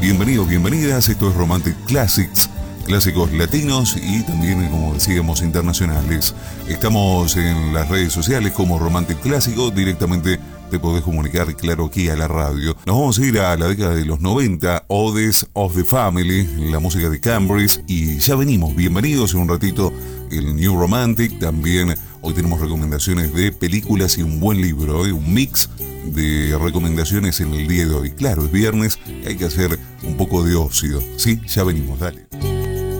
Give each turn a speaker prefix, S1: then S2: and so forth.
S1: Bienvenidos, bienvenidas. Esto es Romantic Classics, clásicos latinos y también, como decíamos, internacionales. Estamos en las redes sociales como Romantic Clásico. Directamente te podés comunicar, claro, aquí a la radio. Nos vamos a ir a la década de los 90, Odes of the Family, la música de Cambridge, y ya venimos. Bienvenidos en un ratito el New Romantic. También hoy tenemos recomendaciones de películas y un buen libro, un mix de recomendaciones en el día de hoy. Claro, es viernes, hay que hacer un poco de ocio. Sí, ya venimos, dale.